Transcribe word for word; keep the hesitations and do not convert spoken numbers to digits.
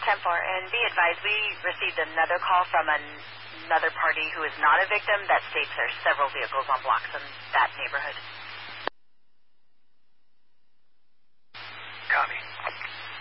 ten four, and be advised, we received another call from an, another party who is not a victim that states there's several vehicles on blocks in that neighborhood.